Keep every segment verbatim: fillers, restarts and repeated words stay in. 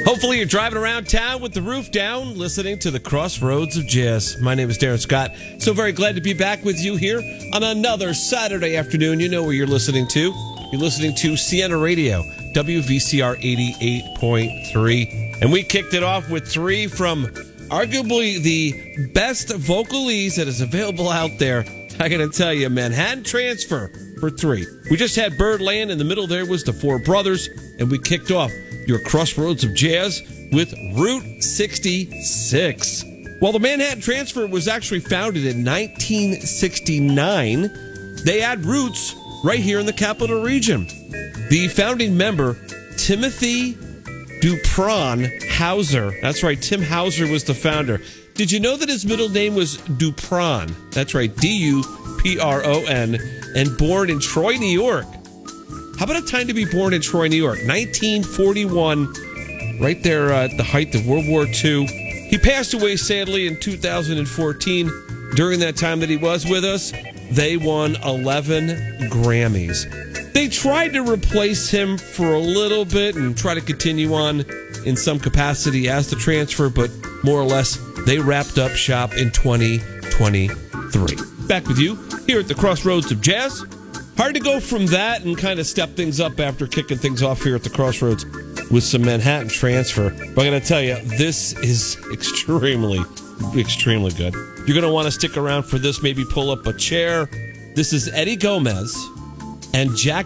Hopefully you're driving around town with the roof down, listening to the Crossroads of Jazz. My name is Darren Scott. So very glad to be back with you here on another Saturday afternoon. You know where you're listening to. You're listening to Siena Radio, W V C R eighty-eight point three. And we kicked it off with three from arguably the best vocalese that is available out there. I gotta tell you, Manhattan Transfer for three. We just had Birdland. In the middle there was the Four Brothers. And we kicked off your Crossroads of Jazz with Route sixty-six. Well, the Manhattan Transfer was actually founded in nineteen sixty-nine. They had roots right here in the Capital Region. The founding member, Timothy Dupron Hauser. That's right, Tim Hauser was the founder. Did you know that his middle name was Dupron? That's right, D U P R O N, and born in Troy, New York. How about a time to be born in Troy, New York? nineteen forty-one, right there uh, at the height of World War Two. He passed away, sadly, in two thousand fourteen. During that time that he was with us, they won eleven Grammys. They tried to replace him for a little bit and try to continue on in some capacity as the Transfer, but more or less, they wrapped up shop in twenty twenty-three. Back with you here at the Crossroads of Jazz. Hard to go from that and kind of step things up after kicking things off here at the Crossroads with some Manhattan Transfer. But I'm going to tell you, this is extremely, extremely good. You're going to want to stick around for this, maybe pull up a chair. This is Eddie Gomez and Jack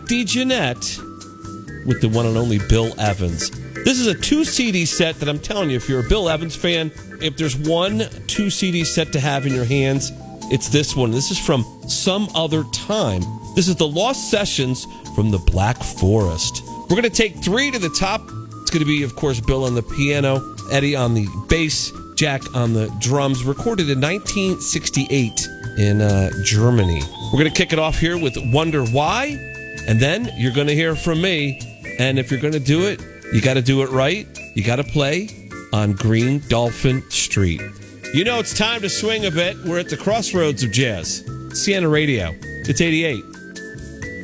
DeJohnette with the one and only Bill Evans. This is a two-C D set that I'm telling you, if you're a Bill Evans fan, if there's one two-C D set to have in your hands, it's this one. This is from Some Other Time. This is the Lost Sessions from the Black Forest. We're going to take three to the top. It's going to be, of course, Bill on the piano, Eddie on the bass, Jack on the drums. Recorded in nineteen sixty-eight in uh, Germany. We're going to kick it off here with Wonder Why, and then you're going to hear from me. And if you're going to do it, you got to do it right. You got to play on Green Dolphin Street. You know it's time to swing a bit. We're at the Crossroads of Jazz. Siena Radio. It's eighty-eight